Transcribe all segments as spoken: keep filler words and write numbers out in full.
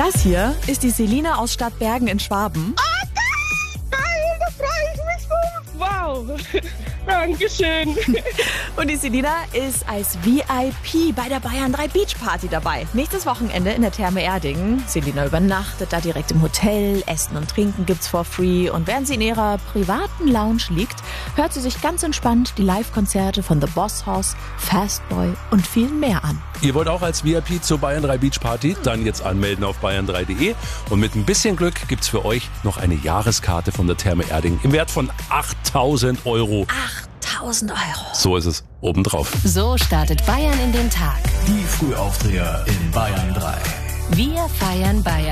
Das hier ist die Selina aus Stadtbergen in Schwaben. Oh, geil! Geil, da freue ich mich so. Wow, Dankeschön. Und die Selina ist als V I P bei der Bayern drei Beach Party dabei. Nächstes Wochenende in der Therme Erding. Selina übernachtet da direkt im Hotel. Essen und Trinken gibt's for free. Und während sie in ihrer privaten Lounge liegt, hört sie sich ganz entspannt die Live-Konzerte von The Boss Hoss, Fastboy und vielen mehr an. Ihr wollt auch als V I P zur Bayern drei Beach Party? Dann jetzt anmelden auf bayern drei punkt de. Und mit ein bisschen Glück gibt's für euch noch eine Jahreskarte von der Therme Erding im Wert von achttausend Euro. achttausend Euro. So ist es obendrauf. So startet Bayern in den Tag. Die Frühaufdreher in Bayern drei. Wir feiern Bayern.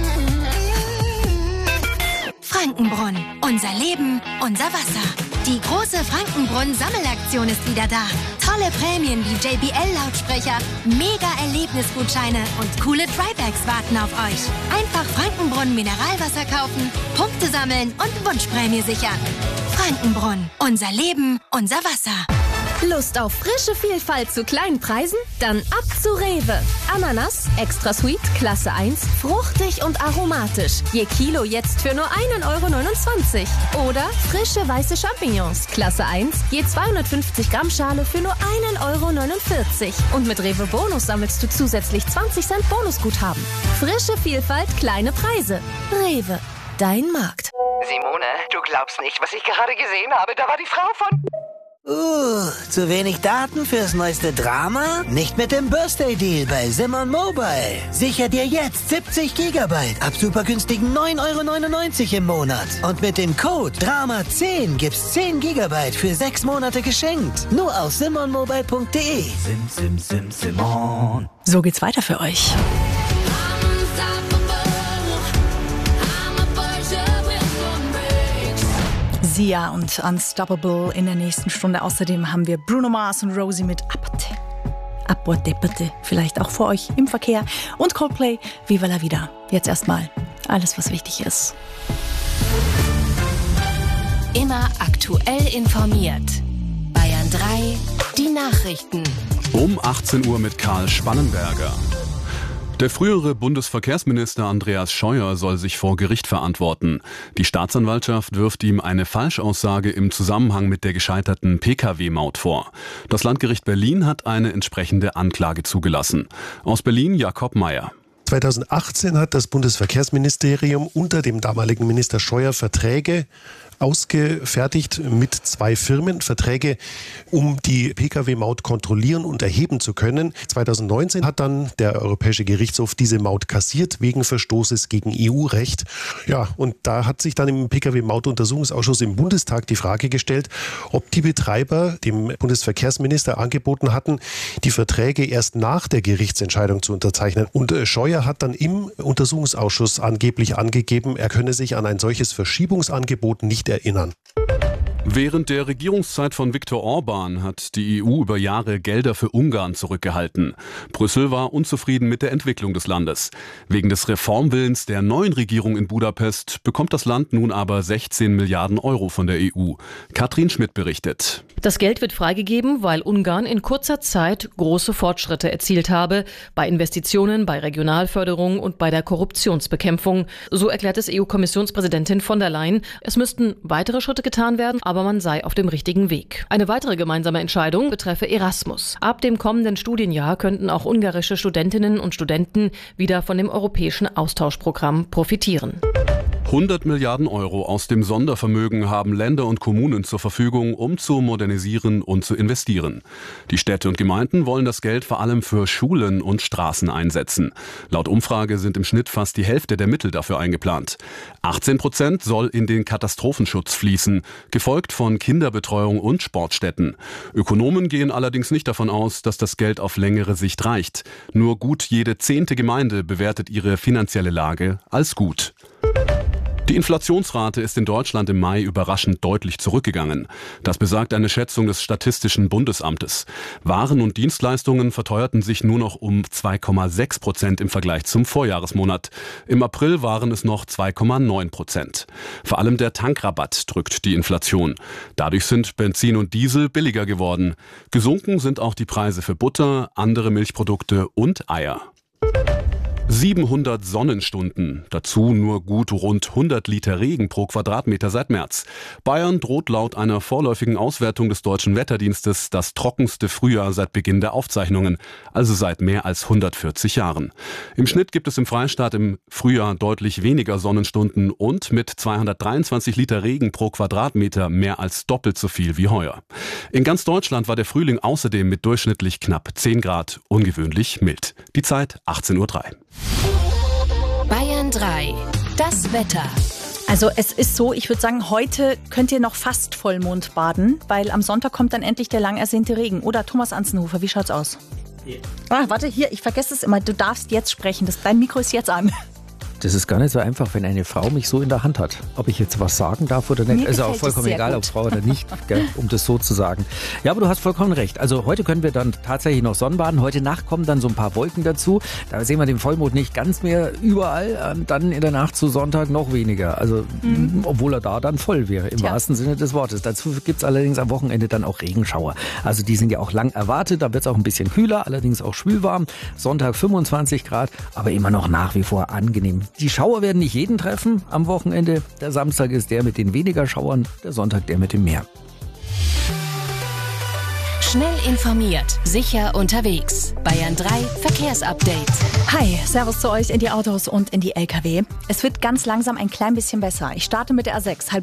Frankenbrunn. Unser Leben, unser Wasser. Die große Frankenbrunn-Sammelaktion ist wieder da. Tolle Prämien wie J B L-Lautsprecher, Mega-Erlebnisgutscheine und coole Drybags warten auf euch. Einfach Frankenbrunn Mineralwasser kaufen, Punkte sammeln und Wunschprämie sichern. Frankenbrunn. Unser Leben, unser Wasser. Lust auf frische Vielfalt zu kleinen Preisen? Dann ab zu Rewe. Ananas, extra sweet, Klasse eins, fruchtig und aromatisch. Je Kilo jetzt für nur einen Euro neunundzwanzig. Oder frische weiße Champignons, Klasse eins, je zweihundertfünfzig Gramm Schale für nur einen Euro neunundvierzig. Und mit Rewe Bonus sammelst du zusätzlich zwanzig Cent Bonusguthaben. Frische Vielfalt, kleine Preise. Rewe, dein Markt. Simone, du glaubst nicht, was ich gerade gesehen habe. Da war die Frau von... Uh, zu wenig Daten fürs neueste Drama? Nicht mit dem Birthday-Deal bei Simon Mobile. Sicher dir jetzt siebzig Gigabyte ab super günstigen neun Euro neunundneunzig im Monat. Und mit dem Code Drama zehn gibt's zehn Gigabyte für sechs Monate geschenkt. Nur auf simon mobile punkt de. Sim, sim, sim, Simon. So geht's weiter für euch. Sia und Unstoppable in der nächsten Stunde. Außerdem haben wir Bruno Mars und Rosie mit Apte. Abordepete, vielleicht auch für euch im Verkehr. Und Coldplay, Viva la Vida. Jetzt erstmal alles, was wichtig ist. Immer aktuell informiert. Bayern drei, die Nachrichten. Um achtzehn Uhr mit Karl Spannenberger. Der frühere Bundesverkehrsminister Andreas Scheuer soll sich vor Gericht verantworten. Die Staatsanwaltschaft wirft ihm eine Falschaussage im Zusammenhang mit der gescheiterten P K W-Maut vor. Das Landgericht Berlin hat eine entsprechende Anklage zugelassen. Aus Berlin Jakob Meyer. zweitausendachtzehn hat das Bundesverkehrsministerium unter dem damaligen Minister Scheuer Verträge ausgefertigt mit zwei Firmen, Verträge, um die P K W-Maut kontrollieren und erheben zu können. zweitausendneunzehn hat dann der Europäische Gerichtshof diese Maut kassiert wegen Verstoßes gegen E U-Recht. Ja, und da hat sich dann im P K W-Maut-Untersuchungsausschuss im Bundestag die Frage gestellt, ob die Betreiber dem Bundesverkehrsminister angeboten hatten, die Verträge erst nach der Gerichtsentscheidung zu unterzeichnen. Und Scheuer hat dann im Untersuchungsausschuss angeblich angegeben, er könne sich an ein solches Verschiebungsangebot nicht erinnern. Während der Regierungszeit von Viktor Orban hat die E U über Jahre Gelder für Ungarn zurückgehalten. Brüssel war unzufrieden mit der Entwicklung des Landes. Wegen des Reformwillens der neuen Regierung in Budapest bekommt das Land nun aber sechzehn Milliarden Euro von der E U. Katrin Schmidt berichtet. Das Geld wird freigegeben, weil Ungarn in kurzer Zeit große Fortschritte erzielt habe bei Investitionen, bei Regionalförderung und bei der Korruptionsbekämpfung. So erklärt es E U-Kommissionspräsidentin von der Leyen. Es müssten weitere Schritte getan werden, aber man sei auf dem richtigen Weg. Eine weitere gemeinsame Entscheidung betreffe Erasmus. Ab dem kommenden Studienjahr könnten auch ungarische Studentinnen und Studenten wieder von dem europäischen Austauschprogramm profitieren. hundert Milliarden Euro aus dem Sondervermögen haben Länder und Kommunen zur Verfügung, um zu modernisieren und zu investieren. Die Städte und Gemeinden wollen das Geld vor allem für Schulen und Straßen einsetzen. Laut Umfrage sind im Schnitt fast die Hälfte der Mittel dafür eingeplant. achtzehn Prozent soll in den Katastrophenschutz fließen, gefolgt von Kinderbetreuung und Sportstätten. Ökonomen gehen allerdings nicht davon aus, dass das Geld auf längere Sicht reicht. Nur gut jede zehnte Gemeinde bewertet ihre finanzielle Lage als gut. Die Inflationsrate ist in Deutschland im Mai überraschend deutlich zurückgegangen. Das besagt eine Schätzung des Statistischen Bundesamtes. Waren und Dienstleistungen verteuerten sich nur noch um zwei Komma sechs Prozent im Vergleich zum Vorjahresmonat. Im April waren es noch zwei Komma neun Prozent. Vor allem der Tankrabatt drückt die Inflation. Dadurch sind Benzin und Diesel billiger geworden. Gesunken sind auch die Preise für Butter, andere Milchprodukte und Eier. siebenhundert Sonnenstunden, dazu nur gut rund hundert Liter Regen pro Quadratmeter seit März. Bayern droht laut einer vorläufigen Auswertung des Deutschen Wetterdienstes das trockenste Frühjahr seit Beginn der Aufzeichnungen, also seit mehr als hundertvierzig Jahren. Im Schnitt gibt es im Freistaat im Frühjahr deutlich weniger Sonnenstunden und mit zweihundertdreiundzwanzig Liter Regen pro Quadratmeter mehr als doppelt so viel wie heuer. In ganz Deutschland war der Frühling außerdem mit durchschnittlich knapp zehn Grad ungewöhnlich mild. Die Zeit achtzehn Uhr drei. Bayern drei. Das Wetter. Also es ist so, ich würde sagen, heute könnt ihr noch fast Vollmond baden, weil am Sonntag kommt dann endlich der lang ersehnte Regen. Oder Thomas Anzenhofer, wie schaut's aus? Ja. Ah, warte, hier, ich vergesse es immer. Du darfst jetzt sprechen. Das, dein Mikro ist jetzt an. Das ist gar nicht so einfach, wenn eine Frau mich so in der Hand hat. Ob ich jetzt was sagen darf oder nicht, ist auch vollkommen egal, ob Frau oder nicht, gell, um das so zu sagen. Ja, aber du hast vollkommen recht. Also heute können wir dann tatsächlich noch Sonnenbaden. Heute Nacht kommen dann so ein paar Wolken dazu. Da sehen wir den Vollmond nicht ganz mehr überall. Dann in der Nacht zu Sonntag noch weniger. Also mhm. obwohl er da dann voll wäre, im Tja. wahrsten Sinne des Wortes. Dazu gibt es allerdings am Wochenende dann auch Regenschauer. Also die sind ja auch lang erwartet. Da wird es auch ein bisschen kühler, allerdings auch schwülwarm. Sonntag fünfundzwanzig Grad, aber immer noch nach wie vor angenehm. Die Schauer werden nicht jeden treffen am Wochenende. Der Samstag ist der mit den weniger Schauern, der Sonntag der mit dem mehr. Schnell informiert, sicher unterwegs. Bayern drei Verkehrsupdate. Hi, Servus zu euch in die Autos und in die L K W. Es wird ganz langsam ein klein bisschen besser. Ich starte mit der A sechs.